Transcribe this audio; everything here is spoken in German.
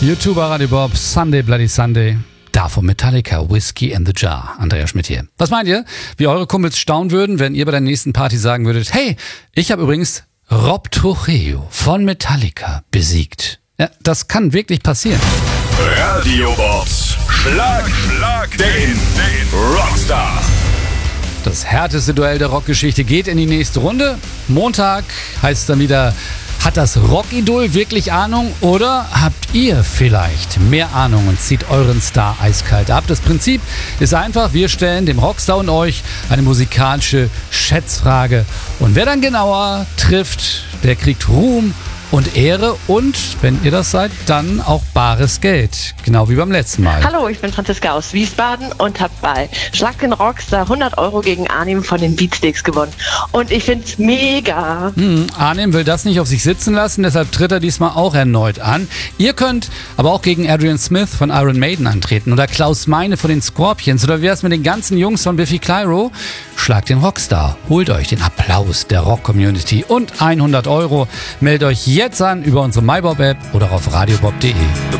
YouTuber Radio Bob, Sunday Bloody Sunday. Davon Metallica, Whiskey in the Jar. Andrea Schmidt hier. Was meint ihr, wie eure Kumpels staunen würden, wenn ihr bei der nächsten Party sagen würdet, hey, ich habe übrigens Rob Trujillo von Metallica besiegt. Ja, das kann wirklich passieren. Radio Bobs Schlag den Rockstar. Das härteste Duell der Rockgeschichte geht in die nächste Runde. Montag heißt es dann wieder, hat das Rockidol wirklich Ahnung oder habt ihr vielleicht mehr Ahnung und zieht euren Star eiskalt ab? Das Prinzip ist einfach, wir stellen dem Rockstar und euch eine musikalische Schätzfrage. Und wer dann genauer trifft, der kriegt Ruhm und Ehre und, wenn ihr das seid, dann auch bares Geld. Genau wie beim letzten Mal. Hallo, ich bin Franziska aus Wiesbaden und habe bei Schlag den Rockstar 100 € gegen Arnim von den Beatsticks gewonnen. Und ich find's mega. Arnim will das nicht auf sich sitzen lassen, deshalb tritt er diesmal auch erneut an. Ihr könnt aber auch gegen Adrian Smith von Iron Maiden antreten oder Klaus Meine von den Scorpions oder wie wär's mit den ganzen Jungs von Biffy Clyro? Schlag den Rockstar, holt euch den Applaus der Rock-Community und 100 €. Meldet euch jetzt an über unsere MyBob-App oder auf radiobob.de.